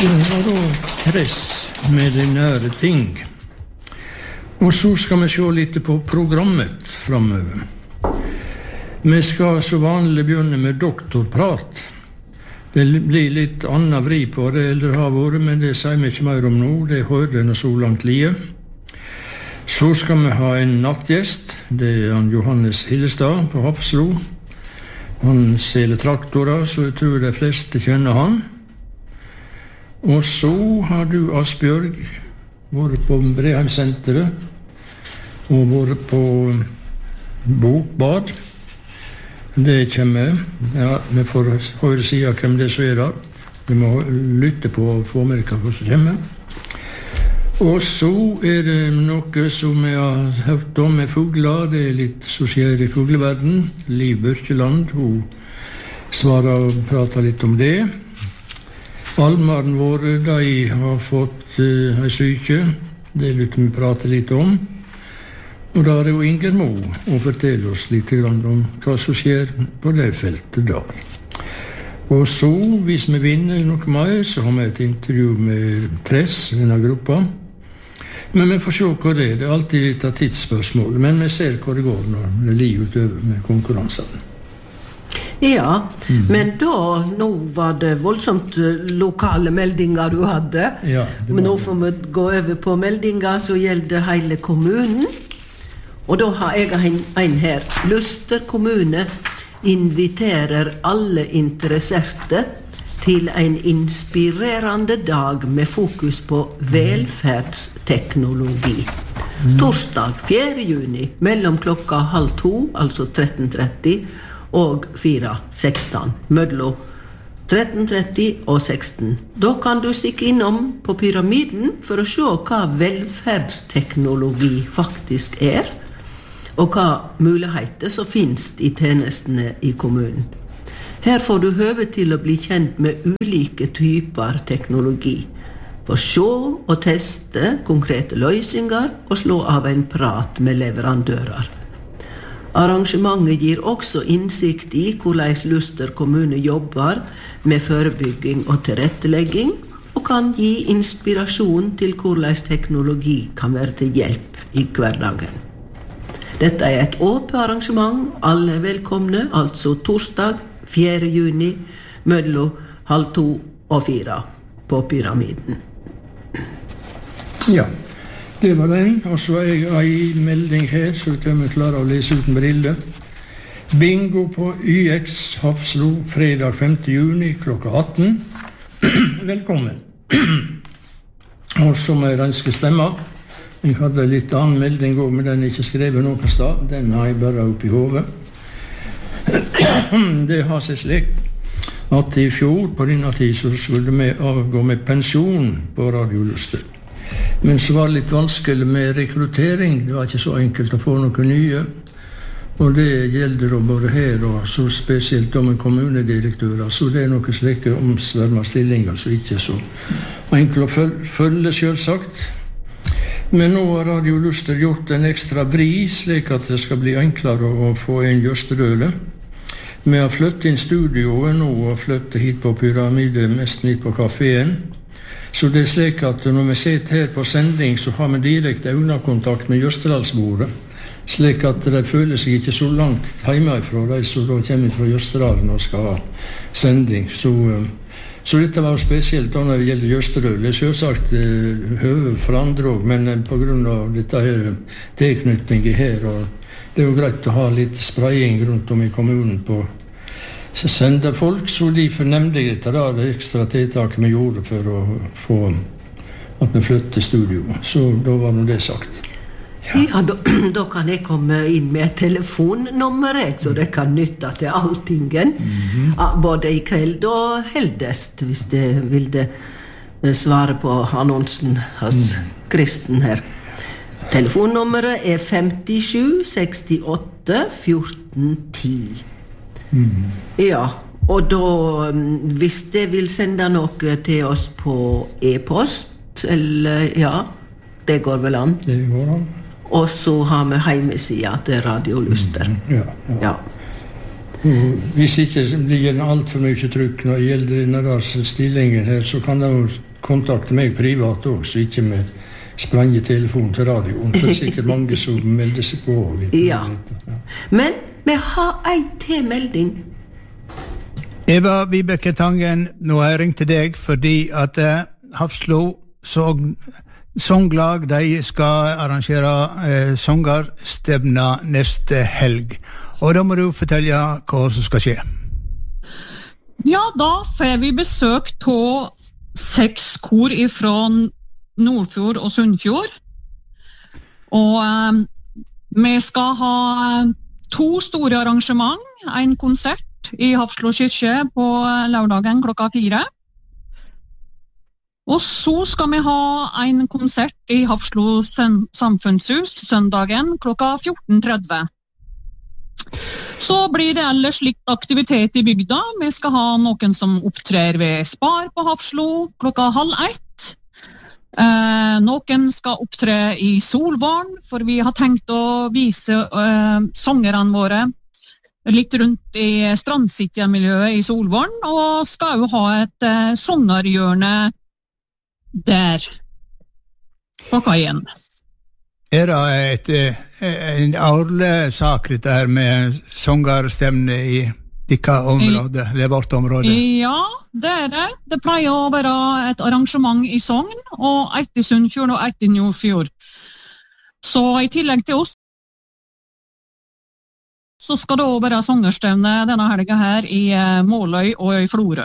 var da Tress med de nære ting. Og så skal vi se litt på programmet fremover. Vi skal så vanlig begynne med doktorprat. Det blir litt annen vri på det eller har vært, men det sier vi ikke mer om nå. Det hører denne så langt lie. Så skal vi ha en nattgjest. Det han Johannes Hillestad på Hafslo. Han selger traktorer, så jeg tror de fleste kjenner han. Og så har du Asbjørg vært på Breheimsenteret og vært på Bokbad. Det kommer. Ja, vi får høre siden hvem det så da. Vi må lytte på og få med hva som kommer. Og så det noe som jeg har hørt om med fugler. Det litt som skjer i fugleverden. Liv Børkeland, hun svarer og prater litt om det. Almaren våre, de har fått en syke. Det lytter vi prate litt om. Og da det jo Inger Mo å fortelle oss litt om hva som skjer på det feltet da. Og så, hvis vi vinner noe mer, så har vi et intervju med Tress, denne gruppa. Men vi får se hva det er. Det alltid litt av tidsspørsmål. Men vi ser hva det går når det ligger utover med konkurransene. Ja, men da, nå var det voldsomt lokale meldinger du hadde. Ja, men nå får vi gå over på meldinger som gjelder hele kommunen. Og da har jeg en her. Luster kommune inviterer alle interesserte til en inspirerende dag med fokus på velferdsteknologi. Torsdag 4. juni, mellom klokka 13:30, altså 13:30, og 4:16, mellom 13:30 og 16. Da kan du stikke innom på Pyramiden for å se hva velferdsteknologi faktisk og hva muligheter som finnes i tjenestene i kommunen. Her får du høve til å bli kjent med ulike typer teknologi. Få se og teste konkrete løsninger og slå av en prat med leverandører. Arrangementet gir også innsikt i hvordan Luster kommune jobber med forebygging og tilrettelegging, og kan gi inspirasjon til hvordan teknologi kan være til hjelp i hverdagen. Dette et åpent arrangement, alle velkomne, altså torsdag 4. juni, mellom 13:30 og 4 på Pyramiden. Ja, det var den. Og så jeg en melding her, så kan vi klare å lese uten briller. Bingo på YX Hafslo, fredag 5. juni, klokka 18. Velkommen. Og så må jeg renske stemmer. Jeg hadde litt annen melding også, men den ikke skrevet noen sted. Den har jeg bare opp i hodet. Det har seg slik at i fjor på denne tid så skulle vi avgå med pensjon på Radio Luster. Men så var det litt vanskelig med rekruttering. Det var ikke så enkelt å få noen nye. Og det gjelder både her og så spesielt med kommunedirektører. Så det noen slike omsverma stillinger som ikke så enkelt å følge selvsagt. Men nå har Radio Luster gjort en ekstra vri, slik at det skal bli enklere å få en Jøsterøle. Vi har flyttet inn studioet nå og flyttet hit på Pyramide, mest hit på kaféen. Så det slik at når vi sitter her på sending, så har vi direkte øyekontakt med Jøsterdalsbordet. Slik at de føler seg ikke så langt hjemmefra, de som da kommer fra Jøsterdalen og skal ha sending. Så dette var spesielt da når det gjelder Jøsterøl. Det selvsagt høve for andre også, men på grunn av dette her tilknytningen her, og det jo greit å ha litt spraying rundt om i kommunen på sende folk, så de fornemte dette da, det ekstra tiltaket vi gjorde for å få at vi flyttet studio. Så da var det sagt. Ja, da kan jeg komme inn med et telefonnummer, så det kan nytte til alltingen. Både i kveld og heldest, hvis det vil det svare på annonsen hos Kristen her. Telefonnummeret 57 68 14 10. Ja, og da, hvis det vil sende noe til oss på e-post, eller ja, det går vel an. Det går an. Og så har vi hjemmesida til Radio Luster. Ja. Hvis ikke blir det alt for mye trykk når det gjelder denne stillingen her, så kan det jo kontakte meg privat også, så ikke med sprangetelefon til radioen, for det sikkert mange som melder seg på. Ja. Men vi har en tilmelding. Eva Vibeke Tangen, nå har jeg ringt til deg fordi at Hafslo Songlag, de skal arrangere songerstevna neste helg. Og da må du fortelle hva som skal skje. Ja, da får vi besøk av 6 kor fra Nordfjord og Sunnfjord. Og vi skal ha 2 store arrangement, en konsert i Hafslo kyrkje på lørdagen klokka 4. Og så skal vi ha en konsert i Hafslo samfunnshus søndagen klokka 14:30. Så blir det ellers litt aktivitet i bygda. Vi skal ha noen som opptrer ved Spar på Hafslo klokka 12:30. Noen skal opptre i Solvåren, for vi har tenkt å vise sangerne våre litt rundt i Strandsittja-miljøet i Solvåren, og skal jo ha et songerhjørne der på kaien. Det en årlig sak dette her med songerstevne i dikka område, eller vårt område? Ja, det det. Det pleier å være et arrangement i Sogn, og et i Sunnfjord og et i Nordfjord. Så i tillegg til oss, så skal det også være songerstevne denne helgen her i Måløy og i Florø.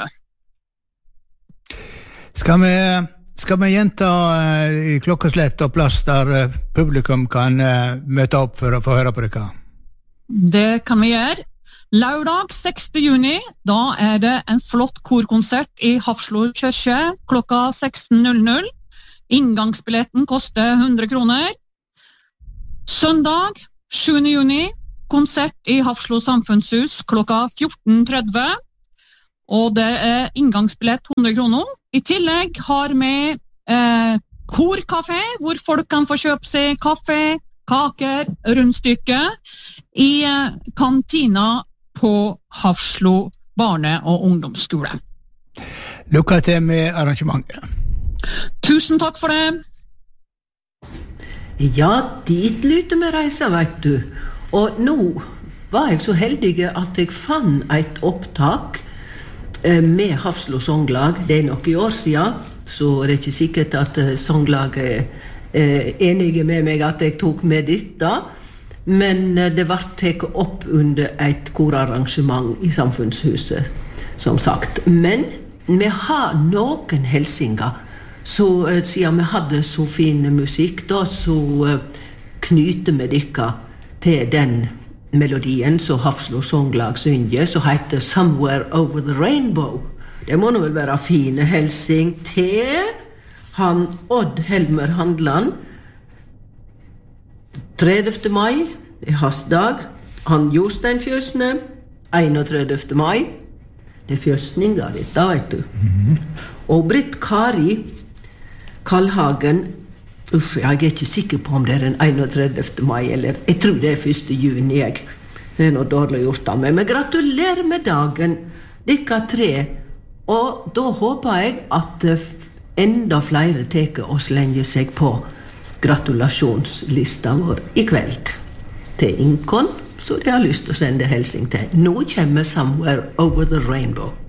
Skal vi gjenta i klokkeslett og plass der publikum kan møte opp for å få høre på dere? Det kan vi gjøre. Lørdag 6. juni, da det en flott korkonsert i Hafslo kyrkje klokka 16:00. Inngangsbilletten koster 100 kroner. Søndag 7. juni, konsert i Hafslo samfunnshus klokka 14:30, og det inngangsbillett 100 kroner. I tillegg har vi korkafé, hvor folk kan få kjøpe seg kaffe, kaker, rundstykke i kantina på Hafslo barne- og ungdomsskole. Lykke til med arrangementet. Tusen takk for det. Ja, dit lyter vi reise, vet du. Og nå var jeg så heldig at jeg fann et opptak med Hafslo Songlag. Det nok i år siden, så det ikke sikkert at Songlaget enige med meg at jeg tok med dette. Men det ble tatt opp under et korarrangement i samfunnshuset, som sagt. Men vi har noen helsinger, så siden vi hadde så fin musikk, da, så knyter vi dere til den melodien som Hafslo Songlag synger, som heter Somewhere Over the Rainbow. Det må nå vel være fine helsing til han Odd Helmer Handland. 30. mai hans dag. Han Jostein Fjøsne 31. mai. Det fjøsninga ditt, da vet du. Og Britt Kari Kallhagen, jeg ikke sikker på om det den 31. mai, eller jeg tror det 1. juni, jeg. Det noe dårlig gjort av meg, men gratulerer med dagen, dere 3. Og da håper jeg at enda flere teker og slenger seg på gratulasjonslista vår i kveld. Til Inkon, så de har lyst til å sende helsing til. Nå kommer Somewhere Over the Rainbow.